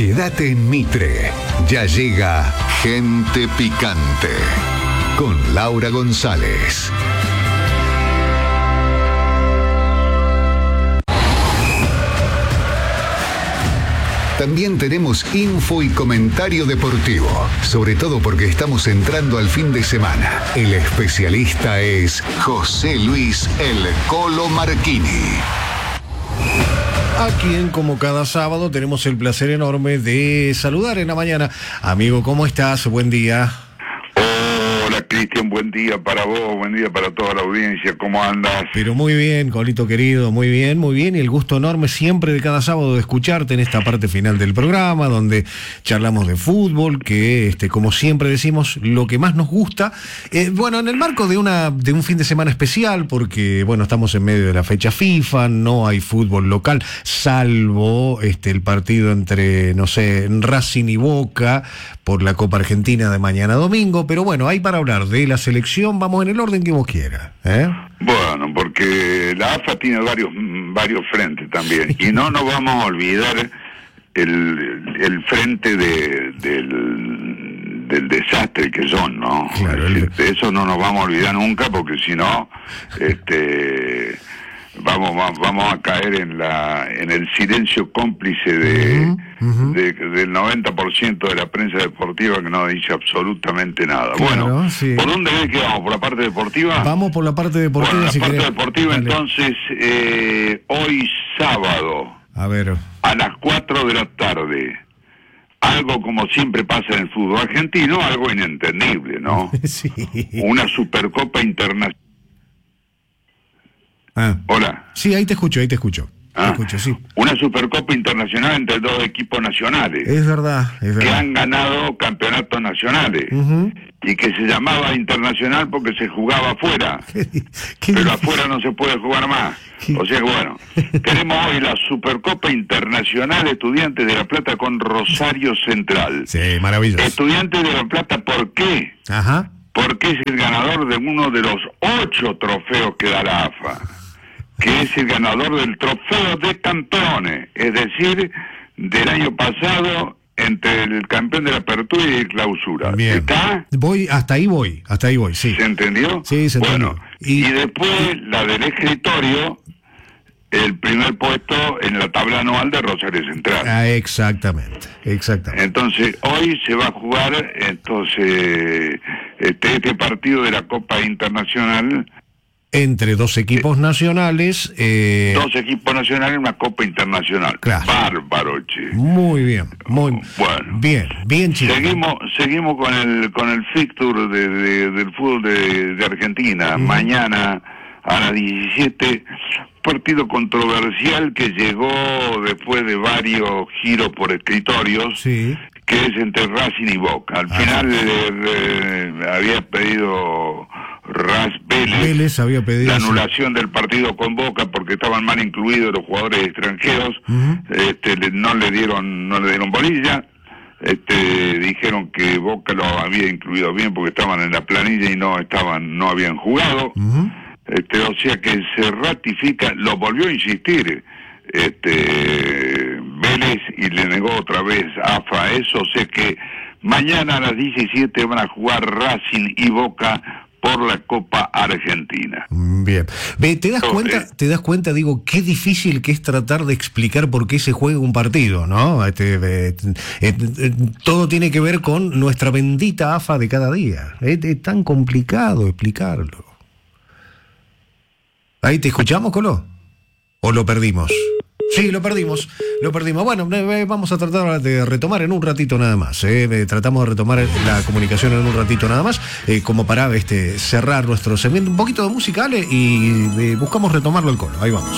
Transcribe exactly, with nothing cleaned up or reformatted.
Quédate en Mitre. Ya llega Gente Picante con Laura González. También tenemos info y comentario deportivo, sobre todo porque estamos entrando al fin de semana. El especialista es José Luis El Colo Marchini. A quien, como cada sábado, tenemos el placer enorme de saludar en la mañana. Amigo, ¿cómo estás? Buen día. Hola, Cristian, buen día para vos, buen día para toda la audiencia, ¿cómo andas? Pero muy bien, Colito querido, muy bien, muy bien, y el gusto enorme siempre de cada sábado de escucharte en esta parte final del programa, donde charlamos de fútbol, que este, como siempre decimos, lo que más nos gusta, eh, bueno, en el marco de una de un fin de semana especial, porque bueno, estamos en medio de la fecha FIFA, no hay fútbol local, salvo este el partido entre, no sé, Racing y Boca, por la Copa Argentina de mañana domingo, pero bueno, hay para hablar de la selección, vamos en el orden que vos quieras, ¿eh? Bueno, porque la A F A tiene varios varios frentes también, y no nos vamos a olvidar el, el frente de, del, del desastre que son, ¿no? Claro, es el... decir, eso no nos vamos a olvidar nunca, porque si no, este... Vamos, vamos a caer en la en el silencio cómplice de, uh-huh, uh-huh. de del noventa por ciento de la prensa deportiva que no dice absolutamente nada. Claro, bueno, sí. ¿Por dónde ves que vamos? ¿Por la parte deportiva? Vamos por la parte deportiva. Bueno, la si parte querés. deportiva, Dale. Entonces, eh, hoy sábado, a ver, a las cuatro de la tarde, algo como siempre pasa en el fútbol argentino, algo inentendible, ¿no? Sí. Una Supercopa Internacional. Ah. Hola. Sí, ahí te escucho, ahí te escucho. Ah, te escucho, sí. Una Supercopa Internacional entre dos equipos nacionales. Es verdad, es verdad. Que han ganado campeonatos nacionales. Uh-huh. Y que se llamaba internacional porque se jugaba afuera. ¿Qué, qué pero afuera no se puede jugar más. ¿Qué? O sea que bueno, tenemos hoy la Supercopa Internacional Estudiantes de La Plata con Rosario Central. Sí, maravilloso. Estudiantes de La Plata, ¿por qué? Ajá. Porque es el ganador de uno de los ocho trofeos que da la A F A, que es el ganador del trofeo de campeones, es decir, del año pasado entre el campeón de la apertura y el clausura. Bien. ¿Está? Voy, hasta ahí voy, hasta ahí voy, sí. ¿Se entendió? Sí, se entendió. Bueno, y... y después la del escritorio, el primer puesto en la tabla anual de Rosario Central. Ah, exactamente, exactamente. Entonces, hoy se va a jugar entonces este, este partido de la Copa Internacional entre dos equipos nacionales. Eh... Dos equipos nacionales en una Copa Internacional. Claro. Bárbaro, che. Muy bien, muy bueno. Bien, bien, chicos. Seguimos, seguimos con el con el fixture de, de, del fútbol de, de Argentina. Mm. Mañana a las diecisiete, partido controversial que llegó después de varios giros por escritorios. Sí. Que es entre Racing y Boca. Al ah, final sí. eh, eh, había pedido Ras Vélez, Vélez había pedido la anulación sí. del partido con Boca porque estaban mal incluidos los jugadores extranjeros. Uh-huh. este, le, no le dieron no le dieron bolilla. Este, dijeron que Boca lo había incluido bien porque estaban en la planilla y no estaban no habían jugado. Uh-huh. Este, o sea que se ratifica, lo volvió a insistir este Vélez y le negó otra vez A F A eso, o sea que mañana a las diecisiete van a jugar Racing y Boca por la Copa Argentina. Bien. Ve, ¿te das Entonces, cuenta, te das cuenta, digo, qué difícil que es tratar de explicar por qué se juega un partido, ¿no? Este, eh, eh, eh, todo tiene que ver con nuestra bendita A F A de cada día. Es, es tan complicado explicarlo. ¿Ahí te escuchamos, Colo? ¿O lo perdimos? Sí, lo perdimos, lo perdimos. Bueno, eh, vamos a tratar de retomar en un ratito nada más. Eh. Tratamos de retomar la comunicación en un ratito nada más, eh, como para este cerrar nuestro segmento. Un poquito de música, Ale, y eh, buscamos retomarlo al Colo. Ahí vamos.